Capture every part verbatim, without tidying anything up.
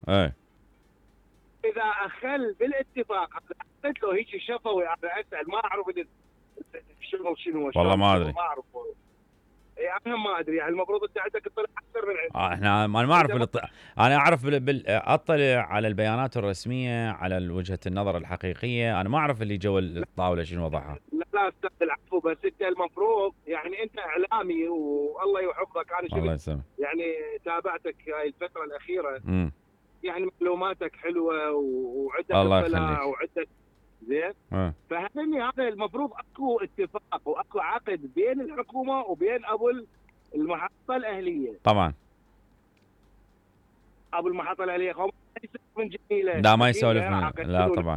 ايه اذا اخل بالاتفاق قلت له هيك شفوي انا اسال ما اعرف شنو شنو والله ما ادري. ما اعرف اي انا ما ادري يعني المفروض انت عندك تطلع اكثر من عندي. آه احنا ما ما اعرف بالط... انا اعرف بال... بال... اطلع على البيانات الرسميه، على وجهه النظر الحقيقيه، انا ما اعرف اللي جو الطاوله شنو وضعها. لا لا استاذ العفو، بس انت المفروض يعني انت اعلامي والله يحفظك، انا الله يسلمك يعني تابعتك هاي الفتره الاخيره. امم يعني معلوماتك حلوه وعندك الله اطلاع يخليك. وعندك زين. اه فهمني هذا المفروض اكو اتفاق واكو عقد بين الحكومه وبين ابو المحطه الاهليه. طبعا. ابو المحطه الاهليه هو من جميله. لا ما يسولف من... لا طبعا.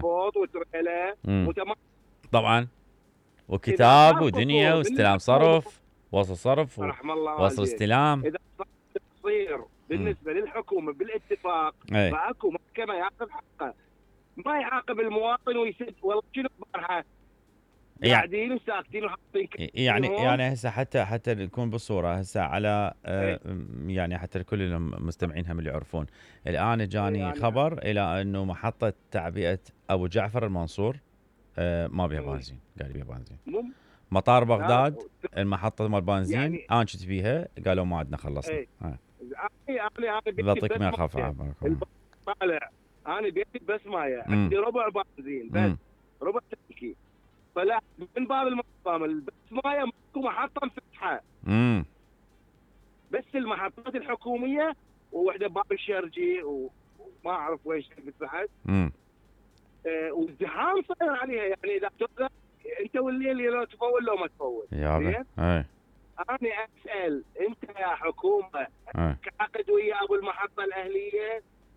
وتمام طبعا. وكتاب إذا ودنيا صار واستلام قصور صرف، وصل صرف رحم الله ووصل والديك. استلام. اذا صار تقصير بالنسبه للحكومه بالاتفاق اي فاكو محكمه ياخذ حقه، ما يعاقب المواطن ويسد والله شنو بارحه قاعدين وساكتين وحاطين يعني يعني هسه حتى حتى نكون بالصوره هسه على آه يعني حتى كل المستمعين هم اللي يعرفون. الان جاني يعني خبر الى انه محطه تعبئه ابو جعفر المنصور آه ما بيها بنزين، قال بيها بنزين. مطار بغداد المحطه مال بنزين يعني انشت فيها قالوا ما عندنا خلصنا. اي آه. انا انا بيعطيك ما يخاف عافاك. طالع انا بيتي بس مايه عندي ربع بنزين بس مم. ربع تنكي، فلا من باب المنظمه بس مايه ماكو محطه مفتحه. امم بس المحطات الحكوميه ووحده باب الشرجي وما اعرف وين شرقة بعد. امم آه والزحام صاير عليها، يعني اذا توقف انت والليل لو تفول لو ما تفول. يا اي انا اسال انت يا حكومه اي كعقد ويا ابو المحطه الاهليه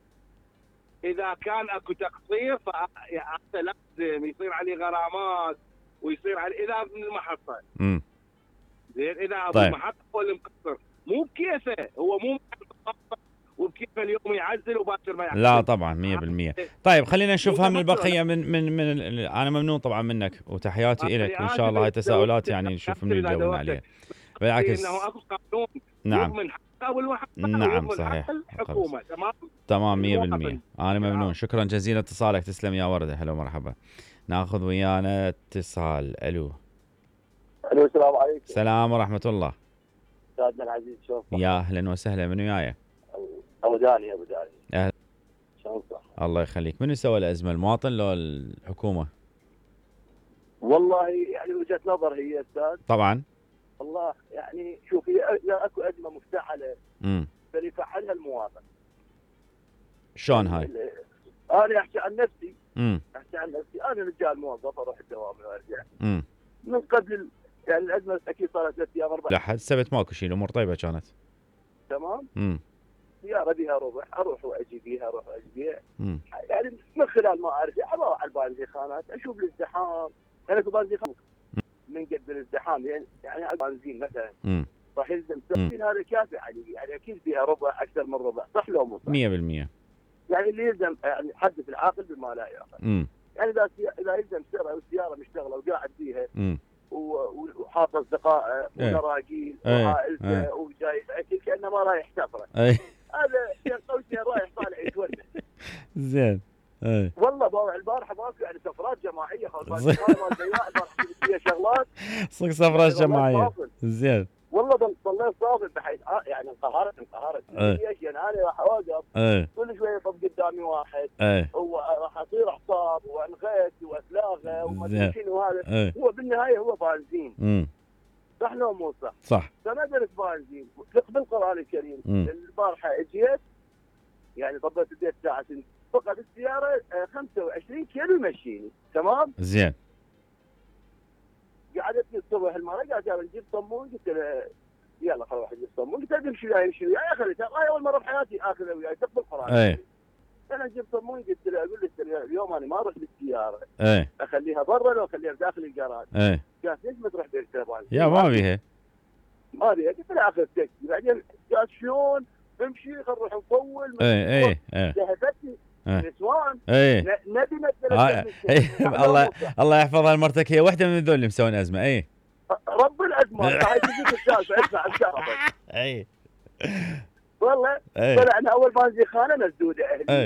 اذا كان اكو تقصير فهذا لازم يصير عليه غرامات ويصير عليه اذا من المحطه. امم زين اذا ابو طيب. المحطه هو اللي مقصر مو بكيفه، هو مو وبكيفه اليوم يعزل وباكر ما يعزل. لا طبعا مية بالمية. طيب خلينا نشوفها من البقيه من من من انا ممنون طبعا منك وتحياتي لك، وان شاء الله هاي تساؤلات يعني نشوف من يجاوبون عليها. بالعكس انه اكو قانون نعم يضمن حق ابو المحطه نعم ويضمن صحيح حق الحكومه. تمام تمام مية بالمية. انا ممنون، شكرا جزيلا اتصالك، تسلم يا ورده. هلا ومرحبا. ناخذ ويانا اتصال. الو الو السلام عليكم. السلام ورحمه الله. استاذنا العزيز شلونك؟ يا اهلا وسهلا، من وياي؟ ابو داني ابو داني. اهلا. شلونك؟ الله يخليك. من سوى الازمه، المواطن لو الحكومه؟ والله يعني وجهه نظر هي استاذ. طبعا. والله يعني شوف هي اذا اكو ازمه مفتعله امم فليفعلها المواطن. شلون هاي؟ انا احكي عن نفسي. امم احكي عن نفسي، انا رجال موظف اروح الدوام وارجع. امم من قبل يعني الازمه اكيد صارت ثلاث ايام اربع. لحد سبت ماكو شيء، الامور طيبه كانت. تمام؟ امم سياره بها ربع اروح واجي بيها اروح واجي بيها. امم يعني من خلال ما ارجع اروح على البنزينات اشوف الازدحام. انا في بنزين من قد الازدحام يعني يعني على البنزين مثلا امم راح يلزم تقفيل، هذا كافي عليه يعني اكيد فيها ربع اكثر من ربع، صح لو مو صح؟ مية بالمية. يعني اللي يلزم يعني حدث العاقل بما لا يعقل. امم يعني اذا اذا يلزم سياره والسياره مشتغله وقاعد فيها امم وحاط اصدقائه ونراجيل وعائلته وجايب اكل كانه ما رايح سفره. اي هذا شيء قوسين رايح طالع يتونس. زين. اي والله باوع البارحه ماكو يعني سفرات جماعيه خلاص البياع البارحه فيها شغلات صدق سفرات جماعيه. زين. والله ضليت صافي بحيث يعني انقهرت انقهرت ليش؟ يعني انا راح اوقف كل شويه يطب قدامي واحد هو راح اصير اعصاب وانغث واتلاغى وما ادري شنو هذا. هو بالنهايه هو بنزين. امم صح لو مو صح؟ صح. فما درت بنزين بالقران الكريم. البارحه اجيت يعني طبيت البيت الساعه فقط السياره خمسة وعشرين كيلو يمشيني. تمام؟ زين. قعدتني الصبح المره قالت يلا نجيب صمون، قلت له يلا خل اروح اجيب صمون، قلت له امشي وياي امشي وياي اخذتها. هاي اول مره بحياتي اخذها وياي طب القران. اي انا اجيب صمون قلت له اقول له اليوم انا ما اروح بالسياره. اي اخليها برا لو اخليها داخل الجراج. اي قالت ليش ما تروح بالسياره؟ يا ما بيها ما بيها. قلت له اخذ تاكسي. بعدين قالت شلون امشي خل نروح نطول. اي اي اي ذهبتني نسوان. اي نبي نزل الله الله يحفظها لمرتك، هي واحده من ذول اللي مسوين ازمه. اي رب الازمه هاي تجيك السالفه اسمع السالفه. اي والله طلعنا اول بنزين خانه مسدوده اهلي.